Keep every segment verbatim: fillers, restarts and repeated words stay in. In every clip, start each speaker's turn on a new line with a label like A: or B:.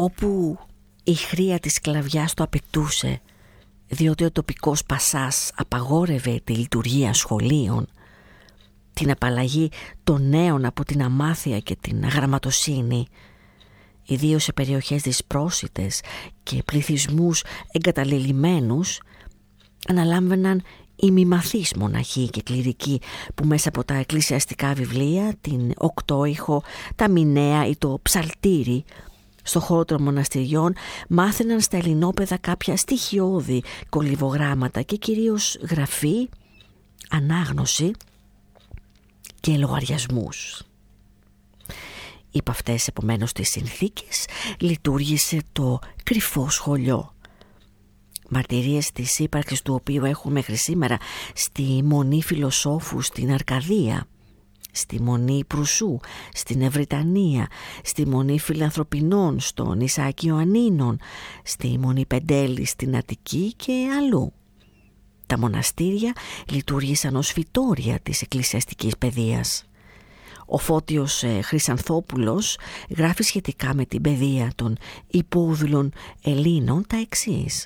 A: όπου η χρειά της σκλαβιάς το απαιτούσε, διότι ο τοπικός πασάς απαγόρευε τη λειτουργία σχολείων, την απαλλαγή των νέων από την αμάθεια και την αγραμματοσύνη, ιδίως σε περιοχές δυσπρόσιτες και πληθυσμούς εγκαταλελειμμένους, αναλάμβαναν οι μη μαθείς μοναχοί και κληρικοί που μέσα από τα εκκλησιαστικά βιβλία, την οκτώηχο, τα μηνέα ή το ψαλτήρι, στο χώρο των μοναστηριών μάθαιναν στα ελληνόπαιδα κάποια στοιχειώδη κολυβογράμματα και κυρίως γραφή, ανάγνωση και λογαριασμούς. Υπ' αυτές επομένως τις συνθήκες λειτουργήσε το κρυφό σχολείο, μαρτυρίες της ύπαρξης του οποίου έχουμε μέχρι σήμερα στη Μονή Φιλοσόφου στην Αρκαδία, στη Μονή Προυσού στην Ευρυτανία, στη Μονή Φιλανθρωπινών στον Ισαάκ Ιωαννίνων, στη Μονή Πεντέλη στην Αττική και αλλού. Τα μοναστήρια λειτουργήσαν ως φυτόρια της εκκλησιαστικής παιδείας. Ο Φώτιος ε, Χρυσανθόπουλος γράφει σχετικά με την παιδεία των υπόδουλων Ελλήνων τα εξής: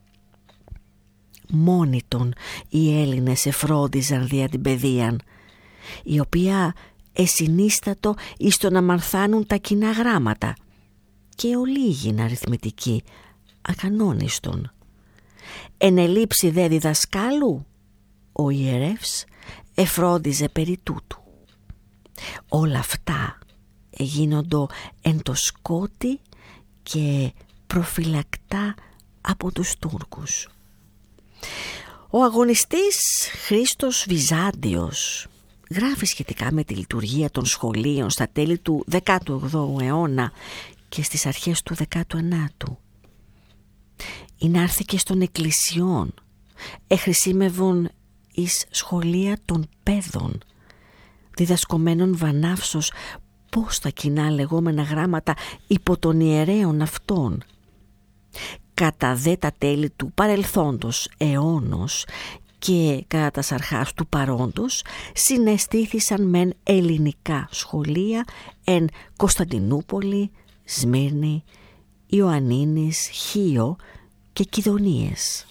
A: «Μόνοι των οι Έλληνες εφρόντιζαν δια την παιδείαν, η οποία εσυνίστατο εις το να μαρθάνουν τα κοινά γράμματα και ολίγην αριθμητική ακανόνιστον. Εν ελείψη δε διδασκάλου, ο ιερεύς εφρόντιζε περί τούτου. Όλα αυτά γίνοντο εν το σκότι και προφυλακτά από τους Τούρκους». Ο αγωνιστής Χρήστος Βυζάντιος γράφει σχετικά με τη λειτουργία των σχολείων στα τέλη του δέκατου ογδόου αιώνα και στις αρχές του δέκατου ενάτου. «Ηνάρθηκε στον εκκλησιών, εχρησίμευον εις σχολεία των παιδών, διδασκομένων βανάυσος πώς τα κοινά λεγόμενα γράμματα υπό των ιερέων αυτών. Κατά δε τα τέλη του παρελθόντος αιώνος και κατά τας αρχάς του παρόντος συναισθήθησαν μεν ελληνικά σχολεία εν Κωνσταντινούπολη, Σμύρνη, Ιωαννίνης, Χίο και Κιδωνίες.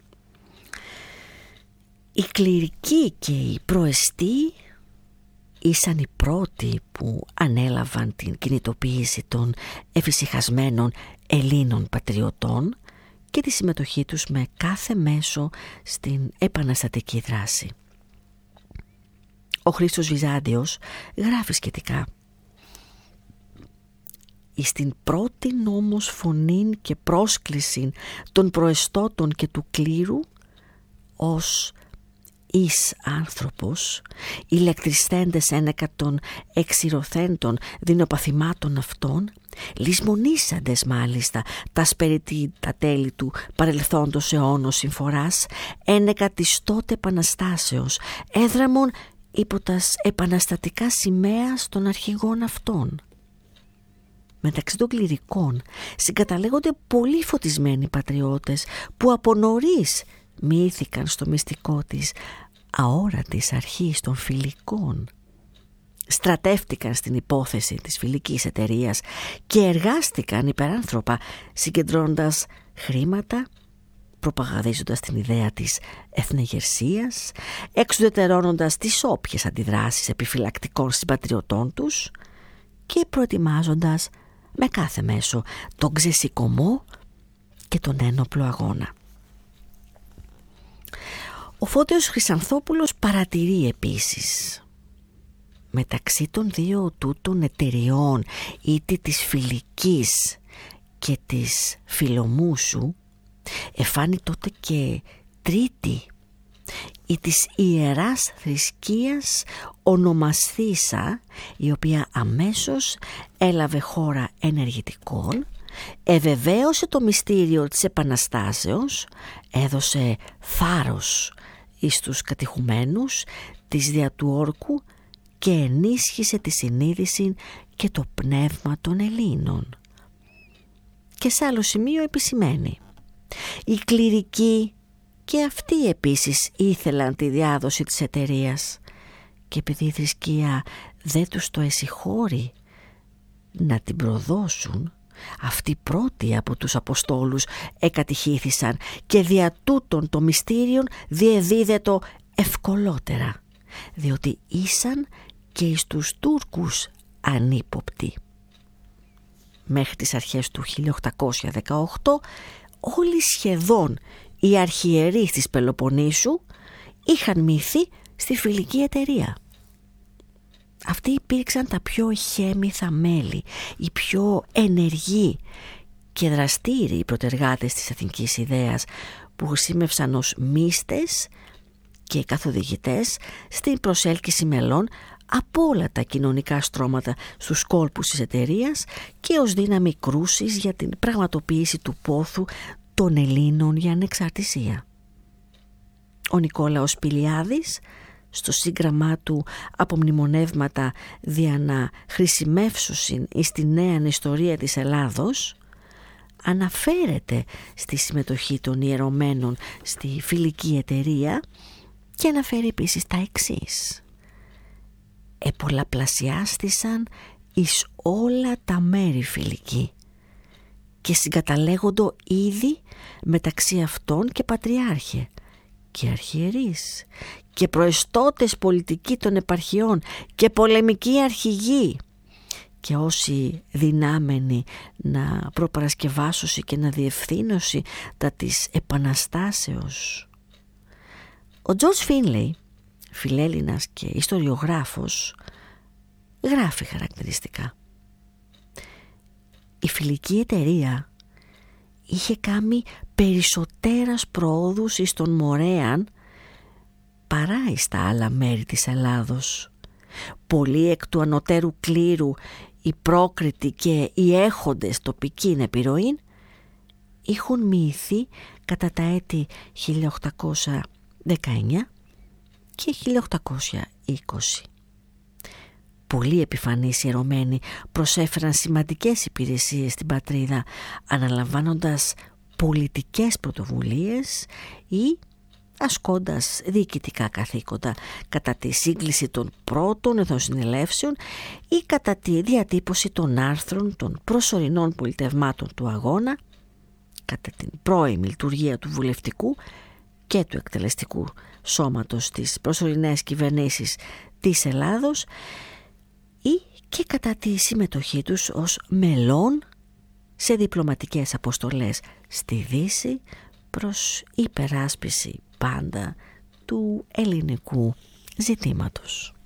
A: Οι κληρικοί και οι προεστοί ήσαν οι πρώτοι που ανέλαβαν την κινητοποίηση των εφησυχασμένων Ελλήνων πατριωτών και τη συμμετοχή τους με κάθε μέσο στην επαναστατική δράση. Ο Χρήστος Βυζάντιος γράφει σχετικά: «Εις την πρώτη όμως φωνήν και πρόσκλησιν των προεστώτων και του κλήρου, ως εις άνθρωπος, ηλεκτριστέντες ένεκα των εξηρωθέντων δεινοπαθημάτων αυτών, λησμονήσαντες μάλιστα τας περί τα τέλη του παρελθόντος αιώνος συμφοράς, ένεκα της τότε επαναστάσεως, έδραμον υπό τας επαναστατικά σημαίας των αρχηγών αυτών». Μεταξύ των κληρικών συγκαταλέγονται πολύ φωτισμένοι πατριώτες που από νωρίς μύθηκαν στο μυστικό της αόρατης αρχής των φιλικών. Στρατεύτηκαν στην υπόθεση της φιλικής εταιρείας και εργάστηκαν υπεράνθρωπα, συγκεντρώνοντας χρήματα, προπαγανδίζοντας την ιδέα της εθνεγερσίας, εξουδετερώνοντας τις όποιες αντιδράσεις επιφυλακτικών συμπατριωτών τους και προετοιμάζοντας με κάθε μέσο τον ξεσηκωμό και τον ένοπλο αγώνα. Ο Φώτιος Χρυσανθόπουλος παρατηρεί επίσης: μεταξύ των δύο τούτων εταιριών, είτε της φιλικής και της φιλομούσου, εφάνει τότε και τρίτη, η της ιεράς θρησκείας ονομασθήσα, η οποία αμέσως έλαβε χώρα ενεργητικών, εβεβαίωσε το μυστήριο της Επαναστάσεως, έδωσε θάρρος εις τους κατηχουμένους της δια του όρκου και ενίσχυσε τη συνείδηση και το πνεύμα των Ελλήνων. Και σε άλλο σημείο επισημαίνει: οι κληρικοί και αυτοί επίσης ήθελαν τη διάδοση της εταιρείας, και επειδή η θρησκεία δεν τους το εσυχώρει να την προδώσουν, Αυτοί πρώτοι από τους Αποστόλους εκατηχήθησαν και δια τούτων το μυστήριον διεδίδετο ευκολότερα, διότι ήσαν και εις τους Τούρκους ανύποπτοι. Μέχρι τις αρχές του χίλια οκτακόσια δεκαοκτώ όλοι σχεδόν οι αρχιερείς της Πελοποννήσου είχαν μυθεί στη Φιλική Εταιρεία. Αυτοί υπήρξαν τα πιο χέμηθα μέλη, οι πιο ενεργοί και δραστήριοι προτεργάτες της εθνικής ιδέας, που χρησιμεύσαν ως μύστες και καθοδηγητές στην προσέλκυση μελών από όλα τα κοινωνικά στρώματα στους κόλπους της εταιρείας και ως δύναμη κρούσης για την πραγματοποίηση του πόθου των Ελλήνων για ανεξαρτησία. Ο Νικόλαος Πηλιάδης, στο σύγγραμμά του «Απομνημονεύματα δια να χρησιμεύσουσιν εις τη νέαν ιστορία της Ελλάδος», αναφέρεται στη συμμετοχή των ιερωμένων στη Φιλική Εταιρεία και αναφέρει επίσης τα εξής: «Επολαπλασιάστησαν εις όλα τα μέρη φιλικοί και συγκαταλέγοντο ήδη μεταξύ αυτών και πατριάρχε και αρχιερείς και προεστώτες πολιτικοί των επαρχιών και πολεμικοί αρχηγοί και όσοι δυνάμενοι να προπαρασκευάσωση και να διευθύνωση τα της επαναστάσεως». Ο Τζορτζ Φίνλεϊ, φιλέλληνας και ιστοριογράφος, γράφει χαρακτηριστικά: «Η Φιλική Εταιρεία είχε κάνει περισσότερας προόδους εις τον Μορέαν παρά εις τα άλλα μέρη της Ελλάδος. Πολλοί εκ του ανωτέρου κλήρου, οι πρόκριτοι και οι έχοντες τοπικήν επιρροήν, είχουν μοιηθεί κατά τα έτη χίλια οκτακόσια δεκαεννιά και χίλια οκτακόσια είκοσι. Πολλοί επιφανείς ιερωμένοι προσέφεραν σημαντικές υπηρεσίες στην πατρίδα, αναλαμβάνοντας πολιτικές πρωτοβουλίες ή ασκώντας διοικητικά καθήκοντα κατά τη σύγκληση των πρώτων εθνοσυνελεύσεων ή κατά τη διατύπωση των άρθρων των προσωρινών πολιτευμάτων του αγώνα, κατά την πρώιμη λειτουργία του βουλευτικού και του εκτελεστικού σώματος της προσωρινές κυβερνήσεις της Ελλάδος ή και κατά τη συμμετοχή τους ως μελών σε διπλωματικές αποστολές στη Δύση προς υπεράσπιση πάντα του ελληνικού ζητήματος.